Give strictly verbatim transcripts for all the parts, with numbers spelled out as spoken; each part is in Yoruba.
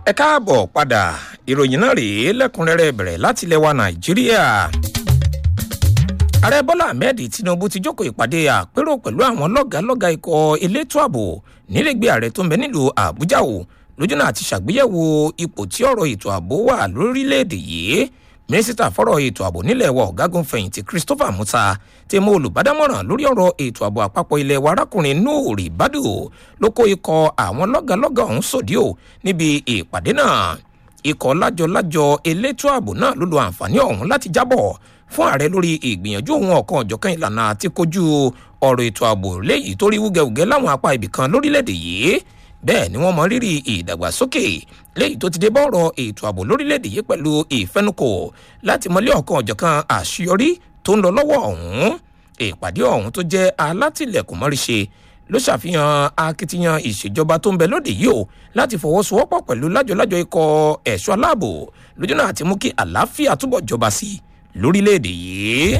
ẹ káàbọ̀ padà ìròyìn náà rèé lẹ́kùnrẹ́rẹ́ bẹ̀rẹ̀ láti ilẹ̀ wa nàìjíríà. ààrẹ bọ́lá ahmed tinubu ti jókòó ìpàdé àpérò pẹ̀lú àwọn lọ́gàálọ́gàá ikọ̀ elétò ààbò nílẹ̀gbẹ́ ààrẹ tó ń bẹ nílùú àbújá o lójúnà àti ṣàgbéyẹ̀wò ipò tí ọ̀rọ̀ ètò ààbò wà lórílẹ̀‐èdè yìí. mínísítà fọ́rọ̀ ètò ààbò nílẹ̀ wa ọ̀gágun fẹ̀yìntì christopher musa ti mú olùbádámọ̀ràn lórí ọ̀rọ̀ ètò ààbò àpapọ̀ ilẹ̀ wa arákùnrin nuuri badu ló kó ikọ̀ àwọn lọ́gàálọ́gàá ọ̀hún sòdí o níbi ìpàdé náà. ikọ̀ lájọ-lájọ elétò ààbò náà ló lo àǹfààní ọ̀hún láti jábọ̀ fún ààrẹ lórí ìgbìyànjú òun ọ̀kan ọ̀jọ̀kan ìlànà àti kojú ọ̀rọ̀ ètò ààbò léyìí tó rí wúgẹ̀wúgẹ̀ láwọn apá ibìkan lórílẹ̀‐èdè yìí. bẹ́ẹ̀ ni wọ́n mọ rírì ìdàgbàsókè léyìí tó ti dé bọ́ọ̀rọ̀ ètò ààbò lórílẹ̀‐èdè yìí pẹ̀lú ìfẹnukò láti mọ́lé ọ̀kan ọ̀jọ̀kan àṣeyọrí tó ń lọ lọ́wọ́ ọ̀hún. ìpàdé ọ̀hún tó jẹ́ alátìlẹ̀kùn mọ́ríṣe ló ṣàfihàn akitiyan ìṣèjọba tó ń bẹ lóde yìí o láti fọwọ́sowọ́pọ̀ pẹ̀lú lájọlájọ ikọ̀ ẹ̀ṣọ́ aláàbò lójúnà àti mú kí àlàáfíà túbọ̀ jọba sí i lórílẹ̀‐èdè yìí.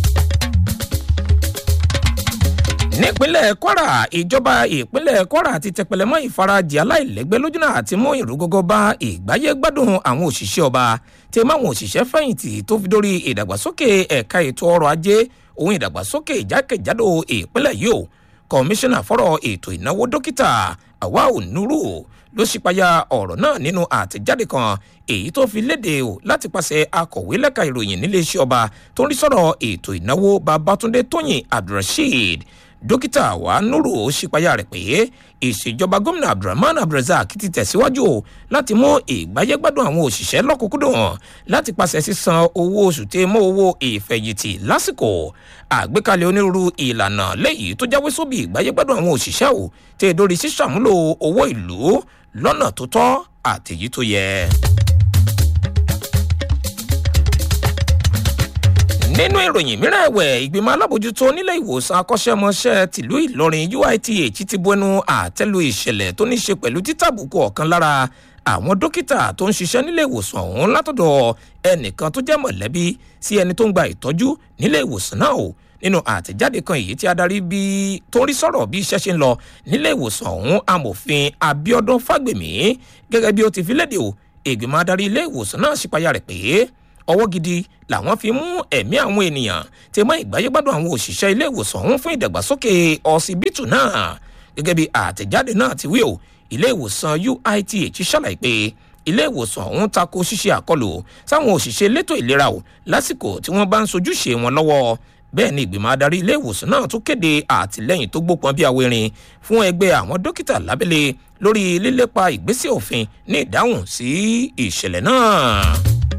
nípínlẹ̀ kwara ìjọba ìpínlẹ̀ kwara ti tẹpẹlẹmọ́ ìfarajì aláìlẹ́gbẹ́ lójúnà àti mú ìrúgọ́gọ́ bá ìgbáyé gbádùn àwọn òṣìṣẹ́ ọba tí máwọn òṣìṣẹ́ fẹ̀yìntì tó fi dórí ìdàgbàsókè ẹ̀ka ètò ọrọ̀ ajé òun ìdàgbàsókè ìjákèjádò ìpínlẹ̀ yìí o. kọmíṣánná fọ́rọ̀ ètò ìnáwó dókítà awao nuru ló ṣípayá ọ̀rọ̀ náà nínú àtẹ̀jáde kan èyí tó fi léde o láti pàṣẹ akọ̀wé lẹ́ka ìròyìn níléeṣẹ́ ọba tó ń rí sọ̀rọ̀ ètò ìnáwó babatunde tóyìn abdulrasheed. dókítà wa nuru ṣípayá rẹ̀ pé ìṣèjọba gómìnà abdulrahman abdulrazak ti tẹ̀síwájú o láti mú ìgbáyégbádùn àwọn òṣìṣẹ́ lọ́kùnkúndùn láti pàṣẹ sísan owó oṣù tẹ mọ́ owó ìfẹ̀yìntì lásìkò àgbékalẹ̀ onírúurú ìlànà léyìí tó jáwé sóbì ìgbáyégbádùn àwọn òṣìṣẹ́ o tẹ dórí sísàmúlò owó ìlú lọ́nà tó tọ́ àtèyí tó yẹ. nínú ìròyìn mìíràn ẹ̀wẹ̀ ìgbìmọ̀ alábòjútó nílé ìwòsàn akọ́ṣẹ́mọṣẹ́ tìlú ìlọrin U I T H ti bu ẹnu àtẹ́lu ìṣẹ̀lẹ̀ tó ní ṣe pẹ̀lú títàbùkù ọ̀kan lára àwọn dókítà tó ń ṣiṣẹ́ nílé ìwòsàn ọ̀hún látọ̀dọ̀ ẹnìkan tó jẹ́ mọ̀lẹ́bí sí ẹni tó ń gba ìtọ́jú nílé ìwòsàn náà o. nínú àtẹ̀jáde kan èyí tí adarí bí tó ń rí sọ̀rọ̀ bí iṣẹ́ ṣe ń lọ nílé ìwòsàn ọ̀hún amòfin abiodun fagbemi gẹ́gẹ́ bí ó ti fi léde o ìgbìmọ̀ adarí ilé ìwòsàn náà ṣípayá rẹ̀ pé ọwọ́ gidi làwọn fi mú ẹ̀mí àwọn ènìyàn tí mọ́ ìgbáyégbádùn àwọn òṣìṣẹ́ ilé ìwòsàn ọ̀hún fún ìdàgbàsókè ọsibítù náà. gẹ́gẹ́ bí àtẹ̀jáde náà ti wí o ilé ìwòsàn U I T H ṣàlàyé pé ilé ìwòsàn ọ̀hún tako ṣíṣe àkọlù sáwọn òṣìṣẹ́ elétò ìlera o lásìkò tí wọ́n bá ń sojúṣe wọn lọ́wọ́. bẹ́ẹ̀ ni ìgbìmọ̀ adarí ilé ìwòsàn náà tún kéde àtìlẹ́yìn tó gbópọn bí awérin fún ẹgbẹ́ àwọn dókítà lábẹ́lẹ̀ lórí lílépa ìgbésẹ̀ òfin ní ìdáhùn sí ìṣẹ̀lẹ̀ náà.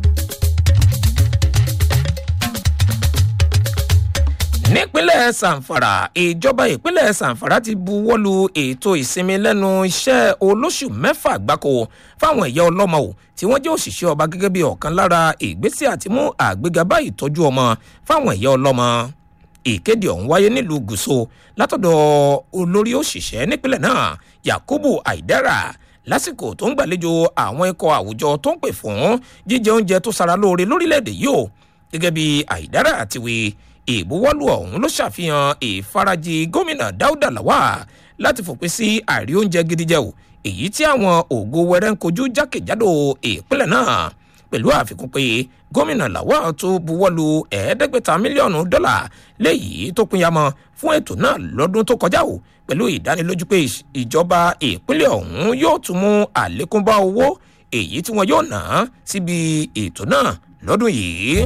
nípínlẹ̀ sanfara ìjọba ìpínlẹ̀ sanfara ti buwọ́lu ètò ìsinmi lẹ́nu iṣẹ́ olóṣù mẹ́fà gbáko fáwọn ẹ̀yà ọlọ́mọ o tí wọ́n jẹ́ òṣìṣẹ́ ọba gẹ́gẹ́ bí ọ̀kan lára ìgbésẹ̀ àti mú àgbéga bá ìtọ́jú ọmọ fáwọn ẹ̀yà ọlọ́mọ. ìkéde ọ̀hún wáyé nílùú gúúsù látọ̀dọ̀ olórí òṣìṣẹ́ nípínlẹ̀ náà yakubu aidara lásìkò tó ń gbàlejò àwọn ikọ̀ àwùjọ tó ń pè fún jíjẹ oúnjẹ tó sara lóore lórílẹ̀‐èdè yìí o. gẹ́gẹ́ bí aidara àti wí ìbuwọ́lù ọ̀hún ló ṣàfihàn ìfarajì gómìnà dáúdà làwà láti fòpin sí àìrí oúnjẹ gidi jẹ o èyí tí àwọn ògo wẹrẹ ń kojú jákèjádò ìpínlẹ̀ náà pẹ̀lú àfikún pé gómìnà làwà tó buwọ́lù ẹ̀ẹ́dẹ́gbẹ̀ta mílíọ̀nù dọ́là léyìí tó pinyamọ́ fún ètò náà lọ́dún tó kọjá o pẹ̀lú ìdánilójú pé ìjọba ìpínlẹ̀ ọ̀hún yóò tún mú àlékún bá owó èyí tí wọn yóò ná síbi ètò náà lọ́dún yìí.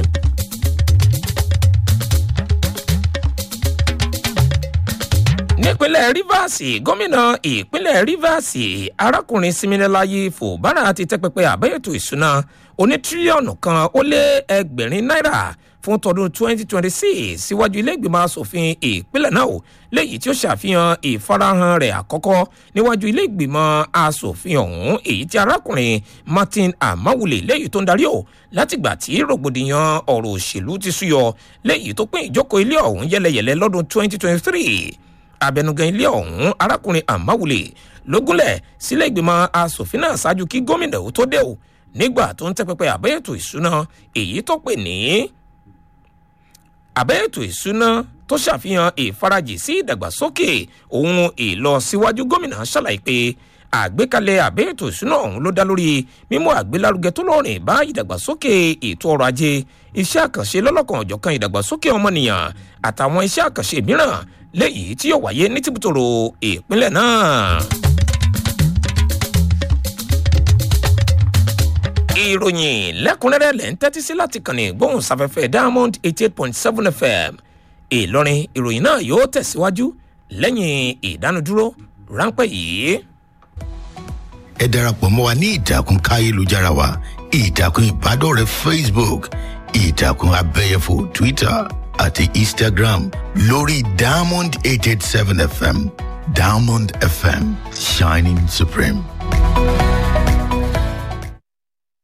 nípínlẹ̀ rivers gómìnà ìpínlẹ̀ rivers arákùnrin similẹ́láyé fòbára ti tẹ́pẹpẹ àbẹ́yẹ̀tò ìṣúná oní tírílíọ̀nù kan ó lé ẹgbẹ̀rin náírà fún tọdún twenty twenty six síwájú ilé ìgbìmọ̀ asòfin ìpínlẹ̀ náà léyìí tí ó ṣàfihàn ìfarahàn rẹ̀ àkọ́kọ́ níwájú ilé ìgbìmọ̀ asòfin ọ̀hún èyí tí arákùnrin martin amawule léyìí tó ń darí o látìgbà tí rògbòdìyàn ọ̀rọ̀ òṣèlú ti súyọ léyìí tó pín ìjókòó ilé ọ̀hún yẹlẹyẹlẹ lọ́dún twenty twenty three abẹnugan ilé ọ̀hún arákùnrin amawule lógúnlẹ̀ sílé ìgbìmọ̀ asòfin náà ṣáájú kí gómìnà ó tó dé o nígbà tó ń tẹ́pẹpẹ àbẹ́yẹ̀tò ìṣúná èyí tó pè ní àbẹ́yẹ̀tò ìṣúná tó ṣàfihàn ìfarajì sí ìdàgbàsókè ohun ìlọsíwájú gómìnà ṣàlàyé pé àgbékalẹ̀ àbẹ́ ètò ìṣúná ọ̀hún ló dá lórí mímú àgbélárugẹ tó lọ́rìn bá ìdàgbàsókè ètò ọrọ̀ ajé iṣẹ́ àkànṣe lọ́lọ́kan ọ̀jọ̀kan ìdàgbàsókè ọmọnìyàn àtàwọn iṣẹ́ àkànṣe mìíràn léyìí tí yóò wáyé ní tìbútòrò ìpínlẹ̀ náà. ìròyìn lẹ́kùnrẹ́rẹ́ lẹ́ ń tẹ́tí sí láti kànnì gbóhùnsáfẹ́fẹ́ diamond eighty eight point seven fm ìlọrin. ìròyìn náà yóò tẹ̀síwájú lẹ́yìn ìdánudúró ráńpẹ́ yìí. ẹ darapọ̀ mọ́ wa ní ìtàkùn káyélujára wa ìtàkùn ìbádọ́rẹ̀ẹ́ facebook ìtàkùn abẹ́yẹfò twitter àti instagram lórí diamond eight eight seven fm diamond fm shining supreme.